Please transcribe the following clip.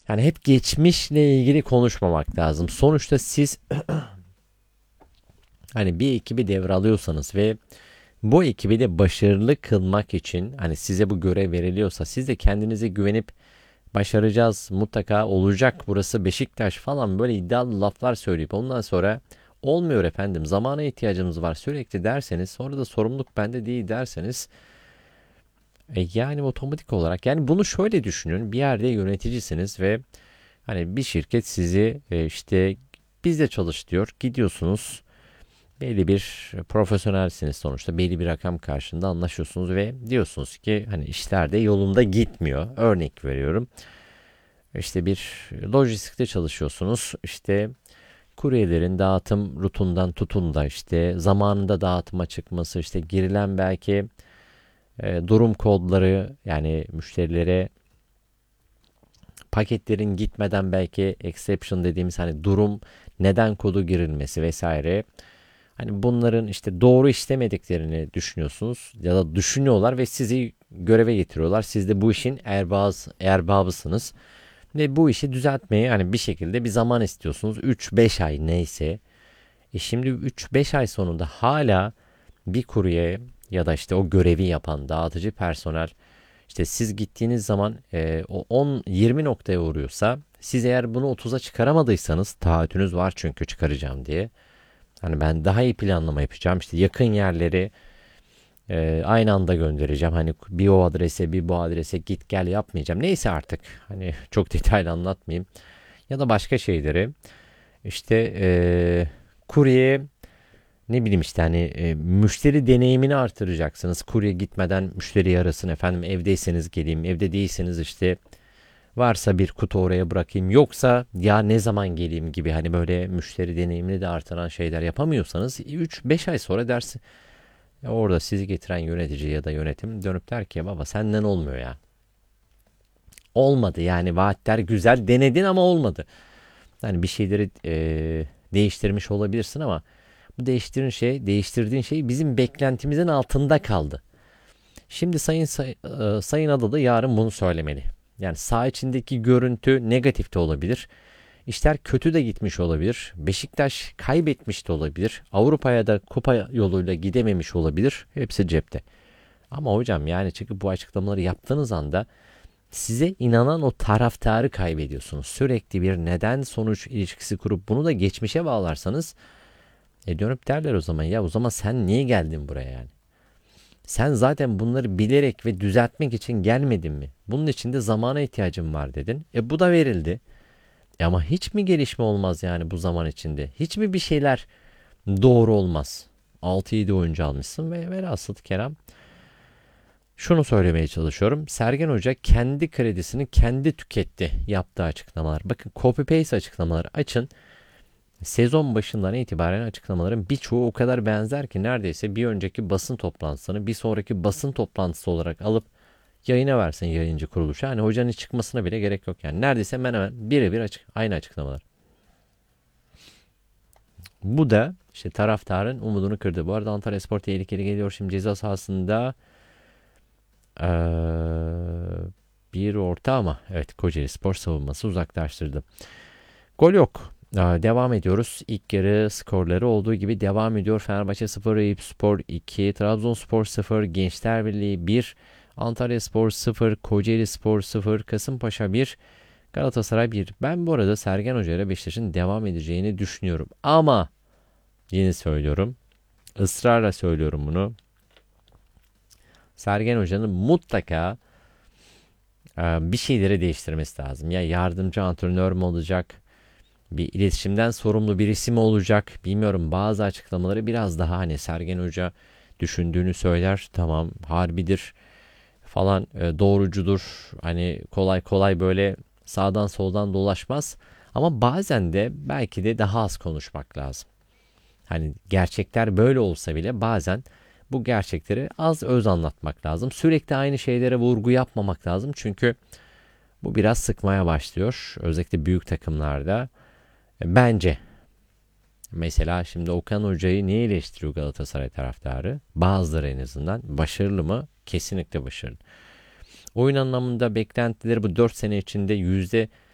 Yani hep geçmişle ilgili konuşmamak lazım. Sonuçta siz hani bir ekibi devralıyorsanız ve bu ekibi de başarılı kılmak için hani size bu görev veriliyorsa siz de kendinize güvenip başaracağız, mutlaka olacak, burası Beşiktaş falan böyle iddialı laflar söyleyip ondan sonra olmuyor efendim, zamana ihtiyacımız var sürekli derseniz, sonra da sorumluluk bende değil derseniz, yani otomatik olarak, yani bunu şöyle düşünün: bir yerde yöneticisiniz ve hani bir şirket sizi işte bizde çalış diyor, gidiyorsunuz, belli bir profesyonelsiniz, sonuçta belli bir rakam karşında anlaşıyorsunuz ve diyorsunuz ki hani işler de yolunda gitmiyor, örnek veriyorum. İşte bir lojistikte çalışıyorsunuz. İşte kuryelerin dağıtım rutundan tutun da işte zamanında dağıtıma çıkması, işte girilen belki durum kodları, yani müşterilere paketlerin gitmeden belki exception dediğimiz hani durum neden kodu girilmesi vesaire. Hani bunların işte doğru işlemediklerini düşünüyorsunuz ya da düşünüyorlar ve sizi göreve getiriyorlar. Siz de bu işin erbabısınız. Ve bu işi düzeltmeye hani bir şekilde bir zaman istiyorsunuz. 3-5 ay neyse. Şimdi 3-5 ay sonunda hala bir kurye ya da işte o görevi yapan dağıtıcı personel, işte siz gittiğiniz zaman o 10-20 noktaya uğruyorsa, siz eğer bunu 30'a çıkaramadıysanız, taahhütünüz var çünkü çıkaracağım diye. Hani ben daha iyi planlama yapacağım. İşte yakın yerleri aynı anda göndereceğim. Hani bir o adrese bir bu adrese git gel yapmayacağım. Neyse artık. Hani çok detaylı anlatmayayım. Ya da başka şeyleri. İşte kurye, ne bileyim işte hani müşteri deneyimini artıracaksınız. Kurye gitmeden müşteriyi arasın, efendim evdeyseniz geleyim, evde değilseniz işte varsa bir kutu oraya bırakayım, yoksa ya ne zaman geleyim gibi, hani böyle müşteri deneyimini de artıran şeyler yapamıyorsanız 3-5 ay sonra dersi orada sizi getiren yönetici ya da yönetim dönüp der ki baba senden olmuyor ya. Olmadı yani, vaatler güzel, denedin ama olmadı. Yani bir şeyleri değiştirmiş olabilirsin ama bu değiştirdiğin şey bizim beklentimizin altında kaldı. Şimdi Sayın Adalı yarın bunu söylemeli. Yani saha içindeki görüntü negatif de olabilir. İşler kötü de gitmiş olabilir. Beşiktaş kaybetmiş de olabilir. Avrupa'ya da kupa yoluyla gidememiş olabilir. Hepsi cepte. Ama hocam, yani çıkıp bu açıklamaları yaptığınız anda size inanan o taraftarı kaybediyorsunuz. Sürekli bir neden sonuç ilişkisi kurup bunu da geçmişe bağlarsanız, dönüp derler o zaman, ya o zaman sen niye geldin buraya yani? Sen zaten bunları bilerek ve düzeltmek için gelmedin mi? Bunun için de zamana ihtiyacım var dedin. Bu da verildi. Ama hiç mi gelişme olmaz yani bu zaman içinde? Hiç mi bir şeyler doğru olmaz? 6-7 oyuncu almışsın ve velhasıl Kerem, şunu söylemeye çalışıyorum. Sergen Hoca kendi kredisini kendi tüketti yaptığı açıklamalar. Bakın, copy paste açıklamaları açın. Sezon başından itibaren açıklamaların birçoğu o kadar benzer ki neredeyse bir önceki basın toplantısını bir sonraki basın toplantısı olarak alıp yayına versin yayıncı kuruluşa. Hani hocanın çıkmasına bile gerek yok yani. Neredeyse hemen hemen birebir aynı açıklamalar. Bu da işte taraftarın umudunu kırdı. Bu arada Antalyaspor tehlikeli geliyor şimdi ceza sahasında. Bir orta ama evet, Kocaelispor savunması uzaklaştırdı. Gol yok. Devam ediyoruz. İlk yarı skorları olduğu gibi devam ediyor. Fenerbahçe 0, Eyüpspor 2, Trabzonspor 0, Gençler Birliği 1, Antalyaspor 0, Kocaelispor 0, Kasımpaşa 1, Galatasaray 1. Ben bu arada Sergen Hoca ile Beşiktaş'ın devam edeceğini düşünüyorum. Ama yine söylüyorum, ısrarla söylüyorum bunu: Sergen Hoca'nın mutlaka bir şeyleri değiştirmesi lazım. Ya yardımcı antrenör mü olacak? Bir iletişimden sorumlu birisi mi olacak? Bilmiyorum, bazı açıklamaları biraz daha hani Sergen Hoca düşündüğünü söyler. Tamam, harbidir falan, doğrucudur. Hani kolay kolay böyle sağdan soldan dolaşmaz. Ama bazen de belki de daha az konuşmak lazım. Hani gerçekler böyle olsa bile bazen bu gerçekleri az öz anlatmak lazım. Sürekli aynı şeylere vurgu yapmamak lazım. Çünkü bu biraz sıkmaya başlıyor. Özellikle büyük takımlarda. Bence. Mesela şimdi Okan Hoca'yı niye eleştiriyor Galatasaray taraftarı? Bazıları en azından. Başarılı mı? Kesinlikle başarılı. Oyun anlamında beklentileri bu 4 sene içinde